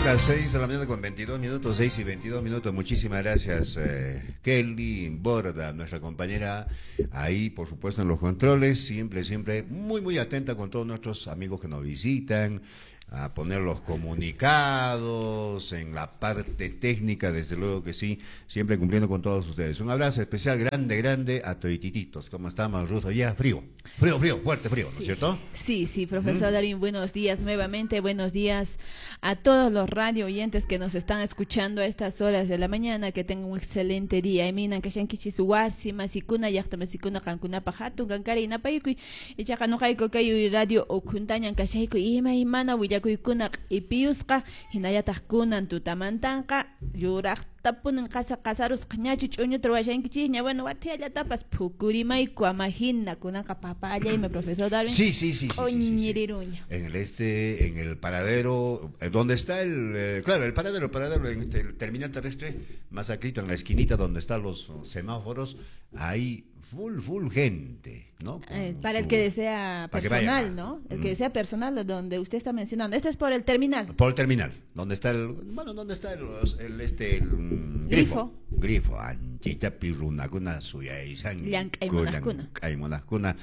Las 6 de la mañana con 22 minutos, 6 y 22 minutos. Muchísimas gracias, Kelly Borda, nuestra compañera ahí, por supuesto, en los controles. Siempre muy atenta con todos nuestros amigos que nos visitan, a poner los comunicados, en la parte técnica, desde luego que sí, siempre cumpliendo con todos ustedes. Un abrazo especial grande a toitititos. ¿Cómo estamos, Ruth? Ya frío, fuerte frío, ¿no es cierto? Sí, profesor Darín, buenos días nuevamente, buenos días a todos los radio oyentes que nos están escuchando a estas horas de la mañana, que tengan un excelente día. Eminan kashankichi suwasi, masikuna, yachtamesikuna, kankuna pajatu, kankari, napayuki, y chakanukaiko kayu radio okuntañan kashaiku, imana, willakuikunak, y piusca, hinayatakkunan tutamantanka, yurak. Tapunan kasarus kñachu chuño trabajánkichi ña bueno watialla tapas pukurimayku amajina kunanka papayayme profesor Darwin. Sí. En el paradero, donde está claro, el paradero en el terminal terrestre, más aclito en la esquinita donde están los semáforos, hay full gente, ¿no? Para el que desea personal, ¿no? El que desea personal, donde usted está mencionando. Este es por el terminal. Por el terminal, donde está el grifo, anchita pirunakuna suyaisan. Llankaymonajkuna.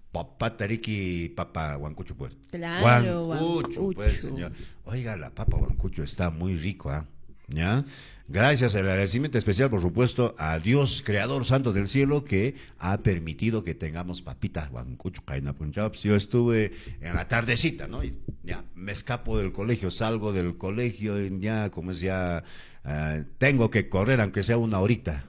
Papa huancucho, pues. Claro, huancucho, pues, señor. Oiga, la papa huancucho está muy rico, ¿ah? ¿Ya? Gracias, el agradecimiento especial, por supuesto, a Dios, Creador Santo del Cielo, que ha permitido que tengamos papitas huancucho, caina punchaps. Yo estuve en la tardecita, ¿no? Y ya me escapo del colegio, salgo del colegio, y ya, como es ya, tengo que correr, aunque sea una horita.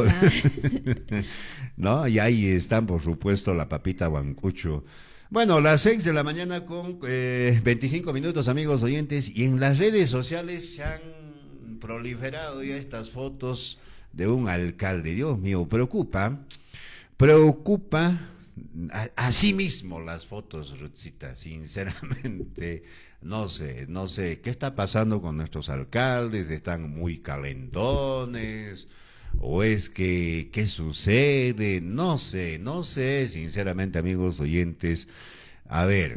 ¿No? Y ahí están, por supuesto, la papita huancucho. Bueno, las 6 de la mañana con 25 minutos, amigos oyentes, y en las redes sociales se han proliferado ya estas fotos de un alcalde. Dios mío, preocupa a sí mismo las fotos, Ruthcita, sinceramente. No sé qué está pasando con nuestros alcaldes. Están muy calentones, o es que qué sucede, no sé, sinceramente, amigos oyentes. A ver,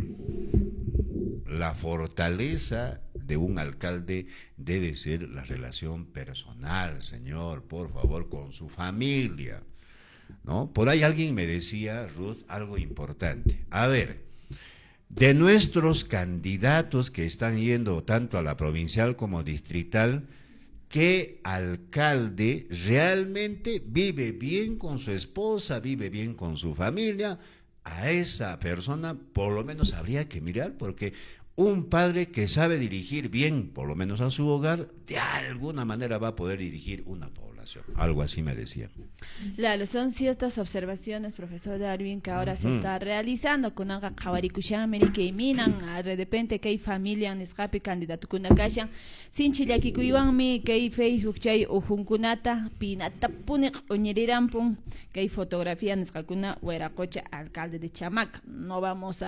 la fortaleza de un alcalde debe ser la relación personal, señor, por favor, con su familia, ¿no? Por ahí alguien me decía, Ruth, algo importante. A ver, de nuestros candidatos que están yendo tanto a la provincial como distrital, ¿qué alcalde realmente vive bien con su esposa, vive bien con su familia? A esa persona por lo menos habría que mirar, porque un padre que sabe dirigir bien, por lo menos a su hogar, de alguna manera va a poder dirigir una población. Algo así me decía. Claro, son ciertas observaciones, profesor Darwin, que ahora se está realizando con Anga Kawarikushameri, que minan, de repente que hay familia en escape candidato kunakashan, sin chilakikuyuanmi, que hay Facebook, chay ujunkunata, pinata punik, oñerirampun, que hay fotografía en escalcuna, hueracocha, alcalde de Chamac. No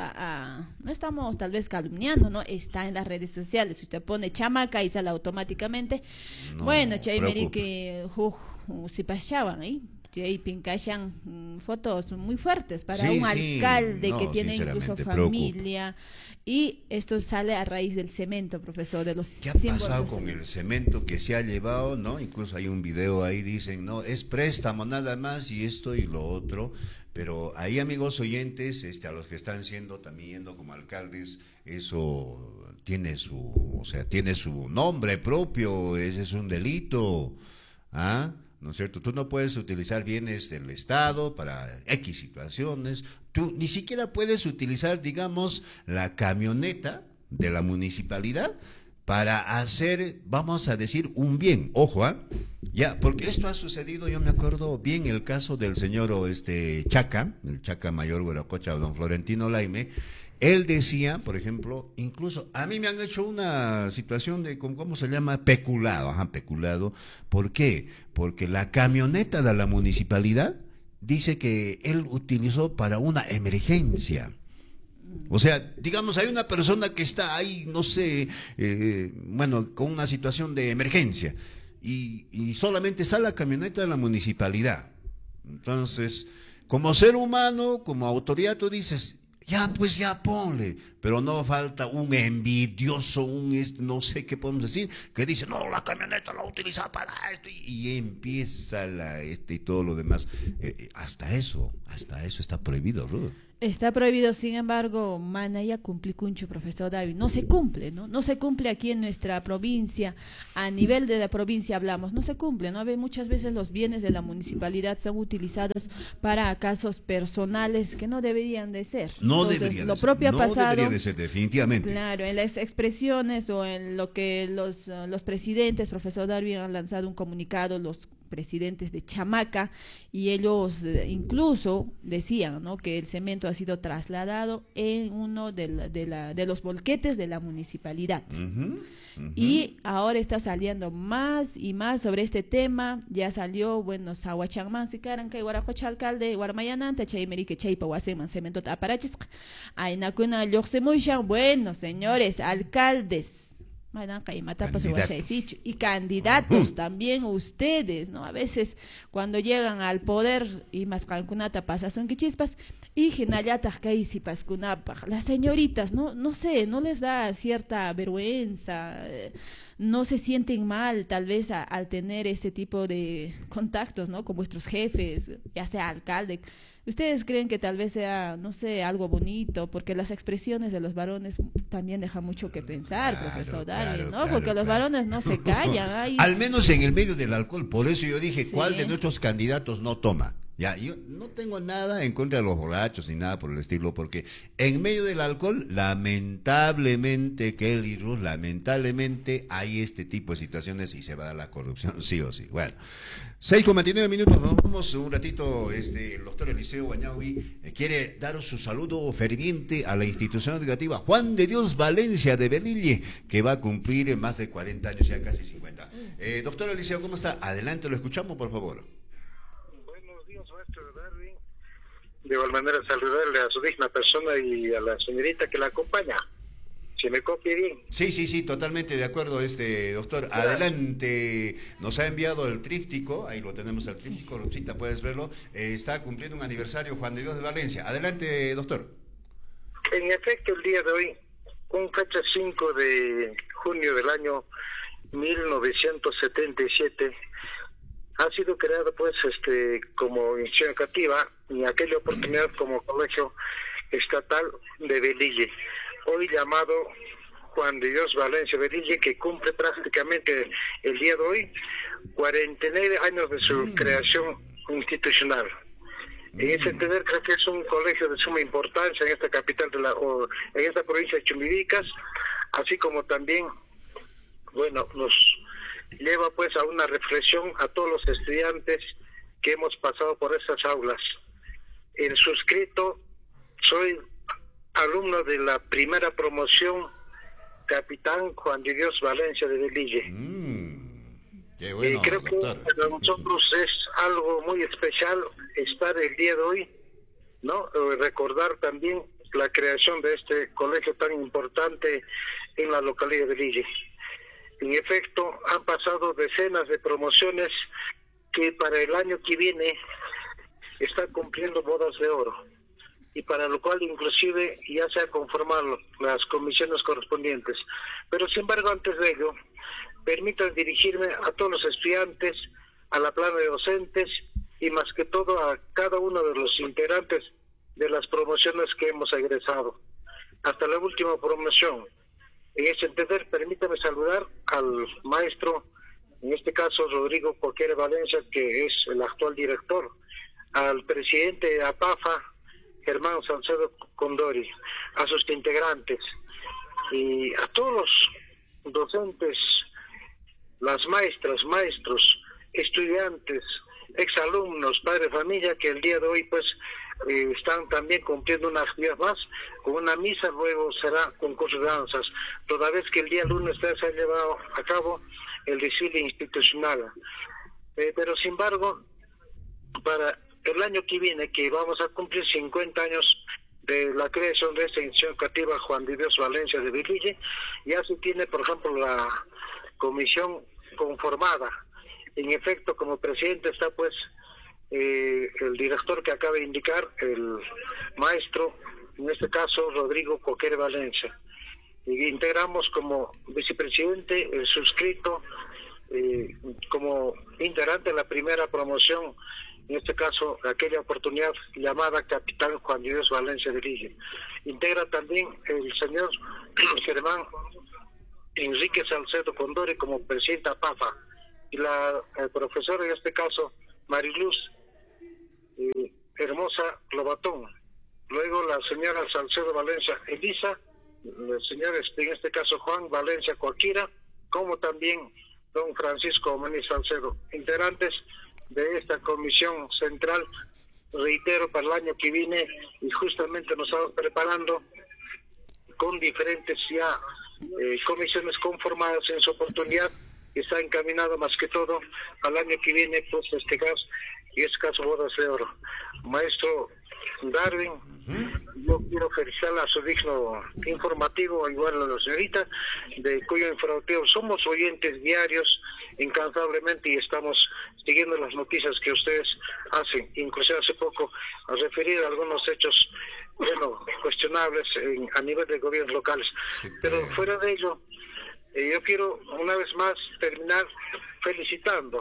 estamos tal vez calumniando, ¿no? Está en las redes sociales. Si usted pone Chamaca y sale automáticamente. No, bueno, chay meri que si pasaban ahí. Y pincachan fotos muy fuertes para un alcalde que tiene incluso familia. Y esto sale a raíz del cemento, profesor, de los ¿qué ha pasado con el cemento que se ha llevado, no? Incluso hay un video ahí, dicen, no, es préstamo nada más y esto y lo otro. Pero ahí, amigos oyentes, a los que están siendo también yendo como alcaldes, eso tiene tiene su nombre propio, ese es un delito, ¿ah? ¿No es cierto? Tú no puedes utilizar bienes del Estado para X situaciones. Tú ni siquiera puedes utilizar, digamos, la camioneta de la municipalidad para hacer, vamos a decir, un bien. Ojo, ya, porque esto ha sucedido, yo me acuerdo bien el caso del señor Chaca, el Chaca Mayor Hueracocha, don Florentino Laime. Él decía, por ejemplo, incluso a mí me han hecho una situación de, ¿cómo se llama? Peculado. ¿Por qué? Porque la camioneta de la municipalidad dice que él utilizó para una emergencia. O sea, digamos, hay una persona que está ahí, no sé, con una situación de emergencia y solamente sale la camioneta de la municipalidad. Entonces, como ser humano, como autoridad, tú dices, Ya, pues ya ponle, pero no falta un envidioso, no sé qué podemos decir, que dice, no, la camioneta la utiliza para esto, y empieza y todo lo demás. Hasta eso está prohibido, Ruth. Está prohibido, sin embargo, manaya cumplikuncho, profesor David. No se cumple, ¿no? No se cumple aquí en nuestra provincia, a nivel de la provincia hablamos, no se cumple, ¿no? Muchas veces los bienes de la municipalidad son utilizados para casos personales que no deberían de ser. No Entonces, debería lo de propio ser, ha no pasado, debería de ser, definitivamente. claro, en las expresiones o en lo que los presidentes, profesor Darwin, han lanzado un comunicado, los presidentes de Chamaca, y ellos incluso decían, ¿no?, que el cemento ha sido trasladado en uno de los volquetes de la municipalidad. Y ahora está saliendo más y más sobre este tema. Ya salió, bueno, Sahuachangman, Sicaranca y Guaracocha alcalde, Guarmayananta, Chaymerique, Chaypa, Guaseman, Cemento Taparaches, Ainacuna, Yoxemushan. Bueno, señores alcaldes, y candidatos también ustedes, ¿no? A veces cuando llegan al poder y más calcunata pasa son chispas y genayata las señoritas, no sé, no les da cierta vergüenza, no se sienten mal tal vez al tener este tipo de contactos, ¿no?, con vuestros jefes, ya sea alcalde. ¿Ustedes creen que tal vez sea, no sé, algo bonito? Porque las expresiones de los varones también dejan mucho que pensar, profesor Dali, ¿no? Porque los varones no se callan. Al menos en el medio del alcohol. Por eso yo dije, Sí. ¿cuál de nuestros candidatos no toma? Ya, yo no tengo nada en contra de los borrachos ni nada por el estilo, porque en medio del alcohol, lamentablemente, Kelly Ruth, lamentablemente hay este tipo de situaciones y se va a dar la corrupción, sí o sí. Bueno, 6:29, nos vamos un ratito. El doctor Eliseo Guañahui quiere daros su saludo ferviente a la institución educativa Juan de Dios Valencia de Velille, que va a cumplir más de 40 años, ya casi 50. Doctor Eliseo, ¿cómo está? Adelante, lo escuchamos, por favor. De igual manera saludarle a su digna persona y a la señorita que la acompaña. Si me copie bien. Sí, totalmente de acuerdo, doctor. Gracias. Adelante, nos ha enviado el tríptico, ahí lo tenemos el tríptico, Rosita, puedes verlo. Está cumpliendo un aniversario Juan de Dios de Valencia. Adelante, doctor. En efecto, el día de hoy, con fecha 5 de junio del año 1977, ha sido creado pues como institución educativa y en aquella oportunidad como colegio estatal de Velille, hoy llamado Juan de Dios Valencia Velille, que cumple prácticamente el día de hoy 49 años de su creación institucional. En ese entender, creo que es un colegio de suma importancia en esta capital en esta provincia de Chumbivicas, así como también, bueno, nos lleva pues a una reflexión a todos los estudiantes que hemos pasado por estas aulas. El suscrito, soy alumno de la primera promoción, capitán Juan de Dios Valencia de Velille. Qué bueno, creo doctor. Que para nosotros es algo muy especial estar el día de hoy, ¿no? Recordar también la creación de este colegio tan importante en la localidad de Velille. En efecto, han pasado decenas de promociones que para el año que viene están cumpliendo bodas de oro, y para lo cual inclusive ya se han conformado las comisiones correspondientes. Pero sin embargo, antes de ello, permitan dirigirme a todos los estudiantes, a la plana de docentes y más que todo a cada uno de los integrantes de las promociones que hemos egresado. Hasta la última promoción. En ese entender, permítame saludar al maestro, en este caso Rodrigo Coquere Valencia, que es el actual director, al presidente de APAFA, Germán Salcedo Condori, a sus integrantes y a todos los docentes, las maestras, maestros, estudiantes, exalumnos, padres de familia, que el día de hoy pues están también cumpliendo una actividad más, con una misa, luego será concurso de danzas, toda vez que el día lunes se ha llevado a cabo el desfile institucional. Pero sin embargo, para el año que viene, que vamos a cumplir 50 años de la creación de esta institución educativa Juan de Dios Valencia de Velille, ya se tiene, por ejemplo, la comisión conformada. En efecto, como presidente está pues el director que acaba de indicar, el maestro en este caso Rodrigo Coquer Valencia. Y integramos como vicepresidente el suscrito como integrante de la primera promoción, en este caso aquella oportunidad llamada Capitán Juan de Dios Valencia de Lille. Integra también el señor Germán Enrique Salcedo Condori como presidenta PAFA, y la profesora en este caso Mariluz Hermosa Lobatón. Luego la señora Salcedo Valencia Elisa, el señor en este caso Juan Valencia Coaquira, como también don Francisco Omani Salcedo, integrantes de esta comisión central, reitero, para el año que viene, y justamente nos estamos preparando con diferentes ya comisiones conformadas en su oportunidad, que está encaminado más que todo al año que viene, pues este caso bodas de oro. Maestro Darwin, yo quiero felicitarla a su digno informativo, igual a la señorita, de cuyo informativo somos oyentes diarios incansablemente y estamos siguiendo las noticias que ustedes hacen. Incluso hace poco a referir a algunos hechos, bueno, cuestionables a nivel de gobiernos locales. Sí, pero fuera de ello, yo quiero una vez más terminar felicitando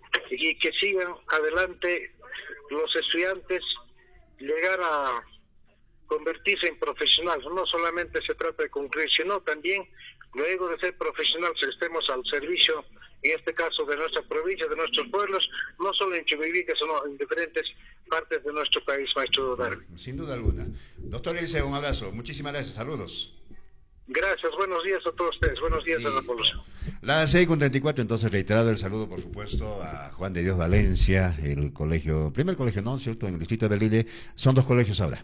y que sigan adelante los estudiantes, llegar a convertirse en profesionales. No solamente se trata de concluir, sino también luego de ser profesionales estemos al servicio, en este caso de nuestra provincia, de nuestros pueblos, no solo en Chuquibique, sino en diferentes partes de nuestro país, maestro Darwin. Sin duda alguna. Doctor Lince, un abrazo. Muchísimas gracias. Saludos. Gracias, buenos días a todos ustedes, buenos días a la población. Las 6:34, entonces reiterado el saludo, por supuesto, a Juan de Dios Valencia, el colegio, primer colegio, ¿no? ¿Cierto? En el distrito de Belile, son 2 colegios ahora.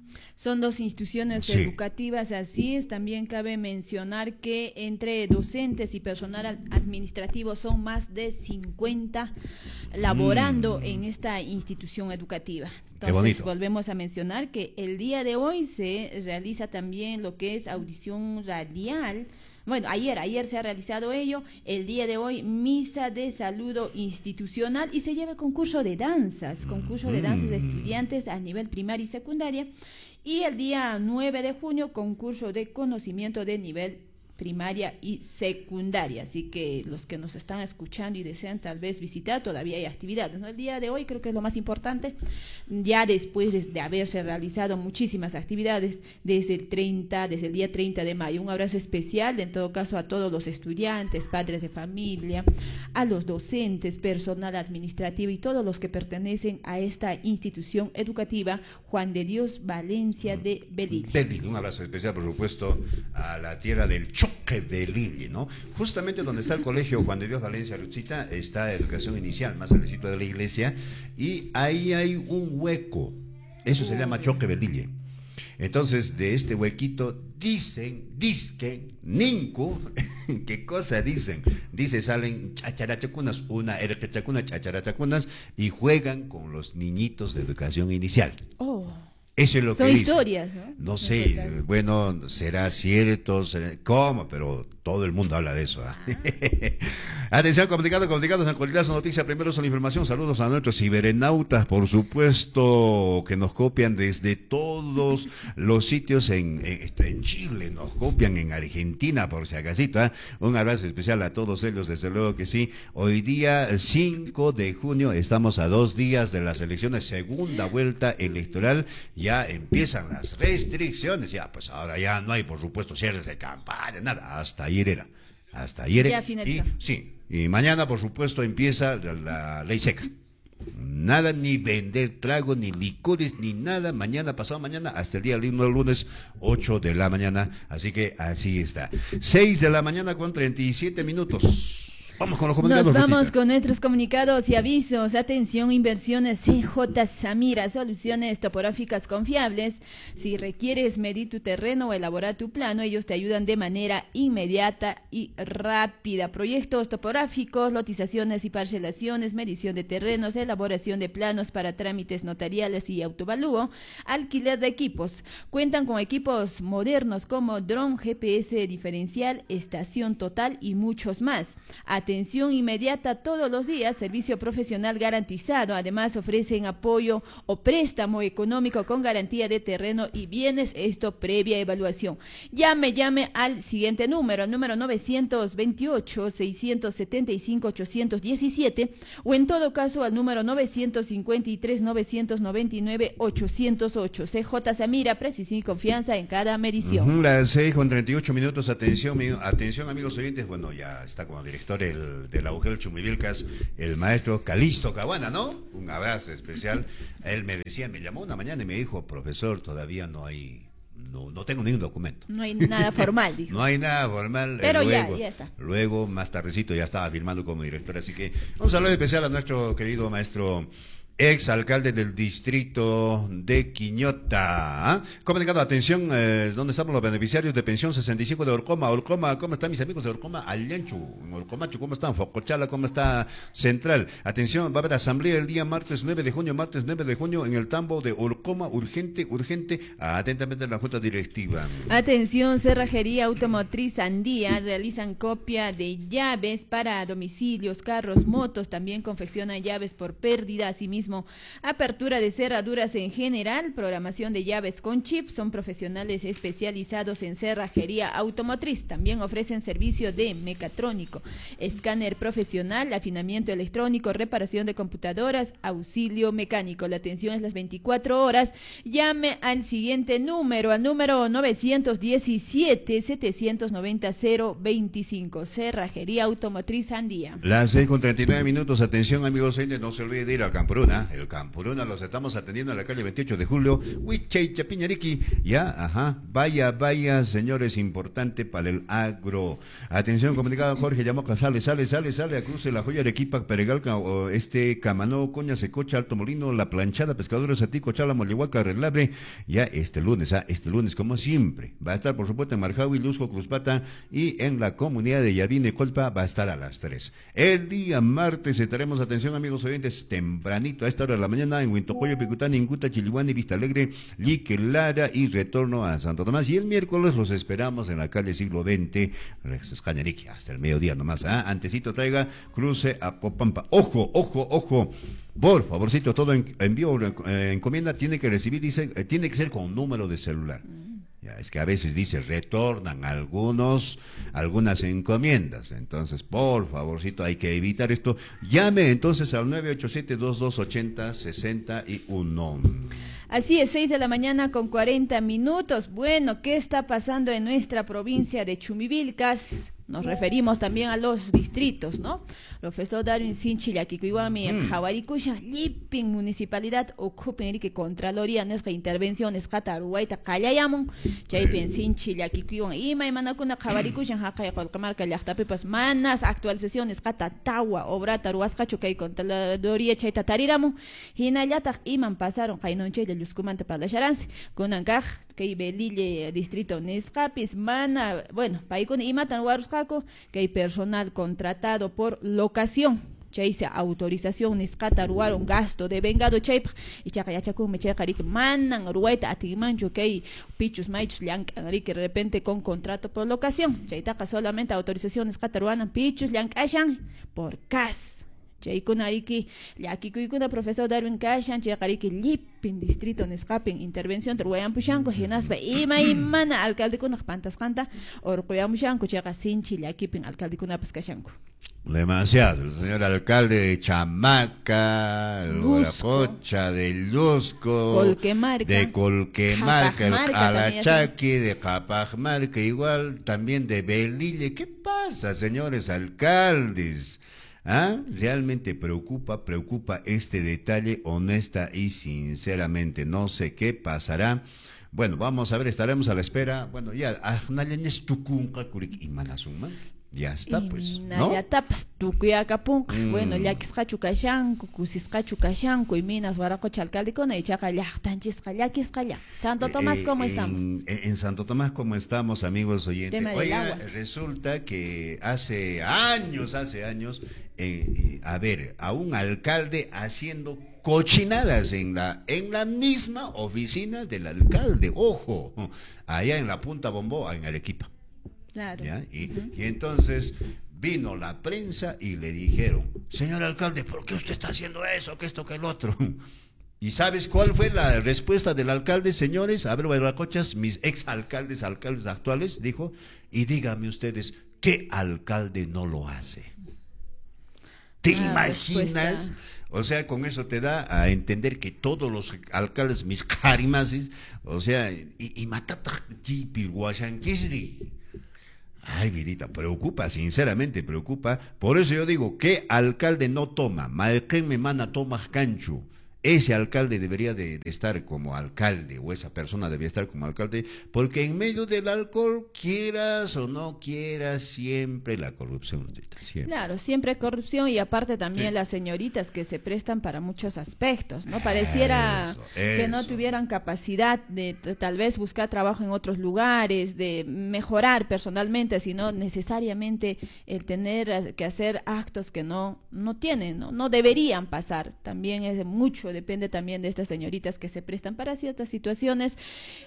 Son 2 instituciones educativas, así es. También cabe mencionar que entre docentes y personal administrativo son más de 50 laborando en esta institución educativa. Entonces, volvemos a mencionar que el día de hoy se realiza también lo que es audición radial. Bueno, ayer se ha realizado ello. El día de hoy, misa de saludo institucional y se lleva concurso de danzas de estudiantes a nivel primaria y secundaria. Y el día 9 de junio, concurso de conocimiento de nivel primaria y secundaria. Así que los que nos están escuchando y desean tal vez visitar, todavía hay actividades, ¿no? El día de hoy creo que es lo más importante, ya después de haberse realizado muchísimas actividades desde el día 30 de mayo. Un abrazo especial, en todo caso, a todos los estudiantes, padres de familia, a los docentes, personal administrativo y todos los que pertenecen a esta institución educativa Juan de Dios Valencia de Belille. Un abrazo especial, por supuesto, a la tierra del Choque de Lille, ¿no? Justamente donde está el colegio Juan de Dios Valencia Rutzita está educación inicial, más al distrito de la iglesia, y ahí hay un hueco, eso se llama Choque de Lille. Entonces, de este huequito dizque, ninku, ¿qué cosa dicen? Dice, salen chacharachacunas, una erquechacuna, chacharachacunas, y juegan con los niñitos de educación inicial. Eso es lo que son dice. Historias, ¿no? No sé, bueno, será cierto, ¿cómo? Pero todo el mundo habla de eso. Atención, comunicados, actualidad, noticia, primero son la información. Saludos a nuestros cibernautas, por supuesto, que nos copian desde todos los sitios en Chile, nos copian en Argentina, por si acasito. Un abrazo especial a todos ellos, desde luego que sí. Hoy día, 5 de junio, estamos a 2 días de las elecciones, segunda vuelta electoral. Ya empiezan las restricciones, ya pues ahora ya no hay, por supuesto, cierres de campaña, nada, hasta ayer era. Ya finalizó. Y mañana, por supuesto, empieza la ley seca. Nada, ni vender trago, ni licores, ni nada, mañana, pasado mañana, hasta el día lunes, 8 de la mañana, así que así está. 6 de la mañana con 37 minutos. Vamos con los comunicados. Nos vamos con nuestros comunicados y avisos. Atención, inversiones CJ Samira, soluciones topográficas confiables. Si requieres medir tu terreno o elaborar tu plano, ellos te ayudan de manera inmediata y rápida. Proyectos topográficos, lotizaciones y parcelaciones, medición de terrenos, elaboración de planos para trámites notariales y autovalúo, alquiler de equipos. Cuentan con equipos modernos como dron, GPS diferencial, estación total y muchos más. atención inmediata todos los días, servicio profesional garantizado. Además ofrecen apoyo o préstamo económico con garantía de terreno y bienes, esto previa evaluación. Llame al siguiente número, al número 928-675-817 o en todo caso al número 953-999-808. CJ Samira, precisión y confianza en cada medición. Las 6:38, atención amigos oyentes. Bueno, ya está como director de la UGEL Chumivilcas, el maestro Calisto Caguana, ¿no? Un abrazo especial. Él me llamó una mañana y me dijo, profesor, todavía no tengo ningún documento. No hay nada formal, dijo. No hay nada formal. Pero luego, ya está. Luego, más tardecito, ya estaba firmando como director. Así que un saludo especial a nuestro querido maestro ex alcalde del distrito de Quiñota. ¿Ah? Comunicado, atención, ¿dónde estamos los beneficiarios de pensión 65 de Orcoma? Orcoma, ¿cómo están mis amigos de Orcoma? Allenchu, Orcomacho, ¿cómo están? Focochala, ¿cómo está Central? Atención, va a haber asamblea el día martes 9 de junio en el tambo de Orcoma, urgente, atentamente la junta directiva. Atención, Cerrajería Automotriz Andía, realizan copia de llaves para domicilios, carros, motos, también confeccionan llaves por pérdida, asimismo apertura de cerraduras en general, programación de llaves con chip, son profesionales especializados en cerrajería automotriz, también ofrecen servicio de mecatrónico, escáner profesional, afinamiento electrónico, reparación de computadoras, auxilio mecánico. La atención es las 24 horas, llame al siguiente número, al número 917-790-025, Cerrajería Automotriz Andía. Las 6:39, atención amigos, no se olvide de ir al Campuruna. El Campuruna los estamos atendiendo en la calle 28 de julio, Huichay, Chapiñariqui. Ya, vaya, señores, importante para el agro. Atención, comunicado Jorge Yamoca, sale, a cruce La Joya, Arequipa, Peregalca, Camanó, Coña, Secocha, Alto Molino, La Planchada, Pescadores, Atico, Chala, Mollehuaca, Relable. Ya este lunes, como siempre, va a estar, por supuesto, en Marjaui, Luzco, Cruzpata y en la comunidad de Yavine, Colpa, va a estar a las 3. El día martes estaremos, atención amigos oyentes, tempranito, a esta hora de la mañana, en Huintocoyo, Picután, Inguta, Chilihuani, Vista Alegre, Lique, Lara y retorno a Santo Tomás. Y el miércoles los esperamos en la calle Siglo XX, Escañariqui, hasta el mediodía nomás. Antecito traiga cruce a Popampa. Ojo. Por favorcito, todo envío, encomienda tiene que recibir, dice, tiene que ser con número de celular. Ya, es que a veces dice retornan algunas encomiendas, entonces por favorcito hay que evitar esto. Llame entonces al 987-2280-61. Así es, 6:40 a.m. Bueno, ¿qué está pasando en nuestra provincia de Chumivilcas? Nos referimos también a los distritos, ¿no? Profesor Darwin Sinchillaquicuiwami, Jawarikusha, Lipin, Municipalidad, ocupen que Contraloría, Nesca Intervenciones, Cataruaita, Callayamun, Chaypen Sinchillaquicuiwan, Ima y Manacuna, Jawarikusha, Jacay, Colcamarca, Yachtapipas, Manas, actualizaciones, Catatawa, Obrata, Ruascacho, Kay, Contraloría, Chaytatariramu, Hinayata, Iman pasaron, Jainonche, de Luscumante para la Charance, Kunankaj, Kay Belille, Distrito Nescapis, Mana, bueno, Paikun, Imatan, Warusca, que hay personal contratado por locación. Chaisa autorización niscata ruaron gasto de vengado chaipa y chacayachacu me chacarik manan rueta atimancho que hay pichus maichus liancanari que de repente con contrato por locación. Chaitaca solamente autorización niscata ruanan pichus liancashan por cas. Chaykunariki, Yakikuikuna, profesor Darwin Kashan, Chakariki, Lipin, distrito Nescapin, intervención, Truayan Pushanko, Hinasba, Imana, alcalde Kunak Pantas Canta, Orcoyamushanko, Chakasinchi, Yakipin, alcalde Kunak Pescashanko. Demasiado, el señor alcalde de Chamaca, Guaracocha, de Luzco, de Colquemarca, Alachaque, de Capajmarca, igual también de Belille. ¿Qué pasa, señores alcaldes? Realmente preocupa este detalle, honesta y sinceramente. No sé qué pasará. Bueno, vamos a ver, estaremos a la espera. Bueno, ya, ya está, pues, ¿no? Bueno, ya kiscachu kashanku, kusiscachu kashanku, y minas huaracocha alcalde con el chacalla, tanchizcalla, kiscalla. Santo Tomás, ¿cómo estamos? En Santo Tomás, ¿cómo estamos, amigos oyentes? Oiga, resulta que hace años, a un alcalde haciendo cochinadas en la misma oficina del alcalde, ojo, allá en la Punta Bombó, en Arequipa. Claro. ¿Ya? Y entonces Vino la prensa y le dijeron, señor alcalde, ¿por qué usted está haciendo eso, que esto, que el otro? ¿Y sabes cuál fue la respuesta del alcalde, señores? A ver, Huayracochas, mis alcaldes actuales, dijo, y díganme ustedes, ¿qué alcalde no lo hace? ¿Te imaginas? Respuesta. O sea, con eso te da a entender que todos los alcaldes, mis carimasis, o sea, y matata, jipi, guayanquisri. Ay, vidita, preocupa, sinceramente preocupa. Por eso yo digo, ¿qué alcalde no toma? Malquen me mana tomas cancho. Ese alcalde debería de estar como alcalde, o esa persona debería estar como alcalde, porque en medio del alcohol, quieras o no quieras, siempre la corrupción, Rosita, siempre. Claro, siempre hay corrupción y aparte también Sí. las señoritas que se prestan para muchos aspectos, ¿no? Pareciera que no eso. tuvieran capacidad de tal vez buscar trabajo en otros lugares, de mejorar personalmente, sino necesariamente el tener que hacer actos que no tienen, no deberían pasar. También es mucho, depende también de estas señoritas que se prestan para ciertas situaciones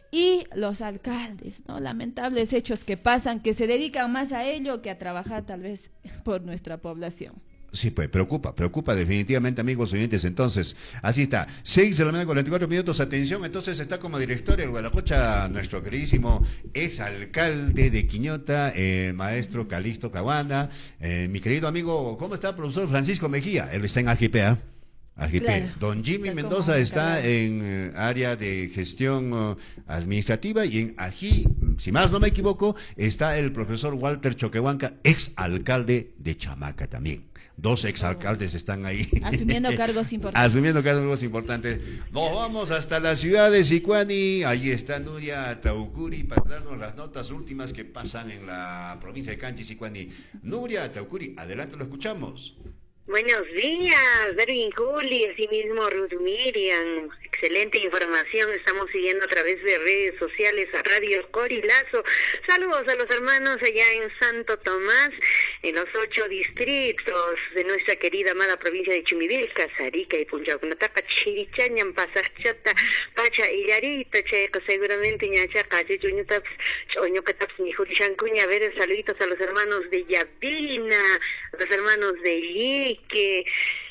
y los alcaldes, ¿no? Lamentables hechos que pasan, que se dedican más a ello que a trabajar tal vez por nuestra población. Sí, pues preocupa definitivamente, amigos oyentes. Entonces, así está, 6 de la mañana, 44 minutos, atención, entonces está como director el Huayracocha, nuestro queridísimo exalcalde de Quiñota, maestro Calixto Caguana, mi querido amigo, ¿cómo está, profesor Francisco Mejía? Él está en AGP, AGP. Claro, Don Jimmy está Mendoza como está encargado. en área de gestión administrativa y en Ají, si más no me equivoco, está el profesor Walter Choquehuanca, exalcalde de Chamaca también. Dos exalcaldes están ahí. Asumiendo cargos importantes. Asumiendo cargos importantes. Nos vamos hasta la ciudad de Sicuani. Allí está Nuria Taucuri para darnos las notas últimas que pasan en la provincia de Canchi, Sicuani. Nuria Taucuri, adelante, lo escuchamos. Buenos días, Darwin Juli, asimismo Ruth Miriam. Excelente información, estamos siguiendo a través de redes sociales a Radio Corilazo. Saludos a los hermanos allá en Santo Tomás, en los 8 distritos de nuestra querida amada provincia de Chumbivilcas, Arica y Punchakunataca, Chirichañan, Pasachata, Pacha y Yarita, Checo, seguramente Ñachaca, Chichuñutaps, Choñocataps, Nijurishancuña. A ver, saluditos a los hermanos de Yavina, a los hermanos de Iquique.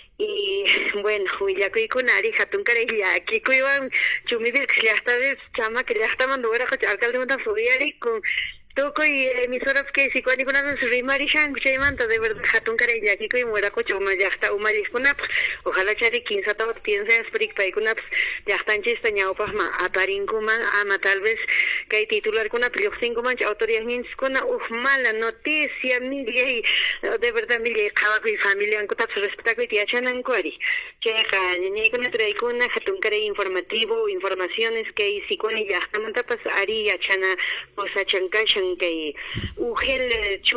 Y bueno, Huillacuy Kunari, Hatun Carella, Kikuiban, Chumivilcas, ya está vez, chama, que ya está mandando alcalde de Furiari con Toco y emisoras que si cuando una vez rimari shan manta de verdad hatun carella aquí que muera coche ya está umaris kunap ojalá chari 15 tabat piensa sprik pai kunap ya están chista ñao pasma aparin kuman ama tal vez que hay titular kunap yo 5 mancha autoridades mins kuna mala noticia mili de verdad mili kawa y familia kutap respeta que tia chanan kwari cheja ni kuna trae kuna hatun care informativo informaciones que si con ya está manta pasari ya chana cosa chancashan que Ugel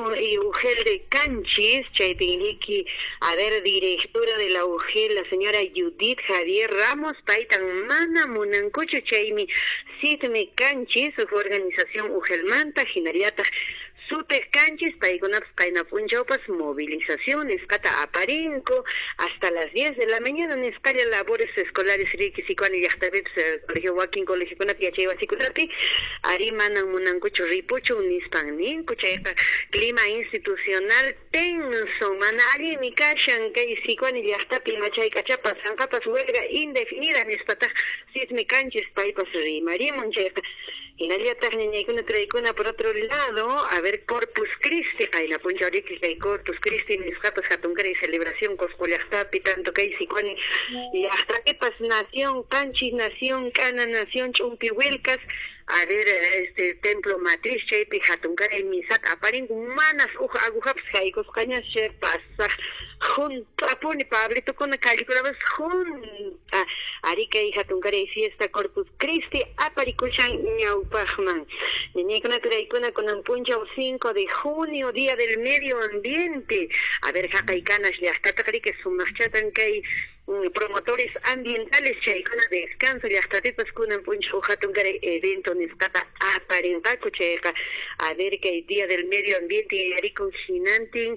de Canchis, Chaitiniki, a ver, directora de la Ugel, la señora Judith Javier Ramos, Paitan Mana, Munancocho, Chaimi, Sitme Canchis, su organización Ugel Manta, Ginariata, Sutes Canchis, Paigunaps, Kainapunchaupas, movilizaciones, Cata Aparinco, hasta las 10 de la mañana en escala labores escolares, Riquis y Cuani Yachtabets, Colegio Joaquín, Colegio Cunapi, Achaiwa, Sicutapi, Arimanan, Munancucho, Ripucho, Unispanin, Cuchaepa, clima institucional tenso, Manari, Mikashan, Kay, Sicuani, Yachtapi, Machay, Cachapas, Zancapas, huelga indefinida, Nispata, Sitme Canchis, Paipas, Rimarí, Monchepa. Y nadie traicuna por otro lado, a ver, Corpus Christi, hay la puncha ahorita y Corpus Christi, mis capas, Jatuncare y celebración, Coscolastapi, tanto que hay Sicuani, y hasta que pas Nación, Canchis, Nación, Cana, Nación, Chumpihuilcas, a ver, este templo matriz, Chaipi, Jatuncare y Misat, aparin, manas, agujaps, jaicos, cañas, pasa, Apone Pablito con la calculadora junta Arica y Jatuncare y fiesta Corpus Christi Aparicuchan Ñaupajman Niñecona Traicona con un puncha 5 de junio, Día del Medio Ambiente. A ver, Jacaicanas, ya está que su marchatan que hay promotores ambientales, Chaicona de descanso, ya está con un puncho Jatuncare evento Niscata Aparentaco Checa. A ver que hay Día del Medio Ambiente y Arico Ginantin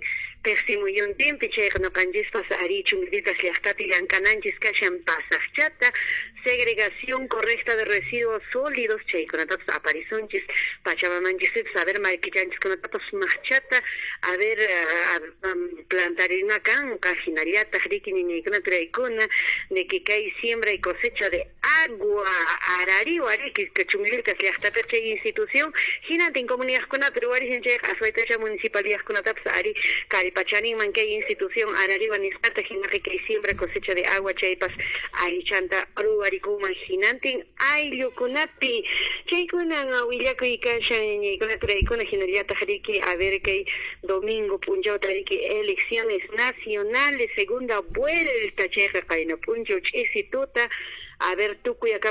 Pésimo y un tiempo, no canjispas arichu militas liastati gancananchis kashan pasachata, segregación correcta de residuos sólidos, che, con atatos aparizonchis, pachavamanchis, saber marquichanchis con atatos machata, a ver, plantar en una canca, jinariata, riquini, ni con traicuna, de que cae siembra y cosecha de agua, arari, que chumilitas liastati, che, institución, jinante en comunidades con atruaris en che, azuetacha municipalidades con atatos ari, Pachani manque institución arariba niscata jinaki que siembra cosecha de agua chaipas ay chanta ruariku imaginantin ay lukunati chaykuna awillaku ikashan kuna traikuna jinariata jariki a ver que domingo punjo tariki elecciones nacionales segunda vuelta cheja kaina punjo chisituta a ver tú cuya